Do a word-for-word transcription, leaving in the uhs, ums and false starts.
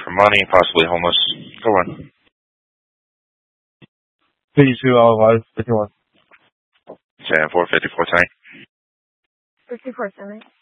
for money, possibly homeless. Go on. fifty-two otherwise, fifty-one. Ten four fifty four tank. fifty-four Senate.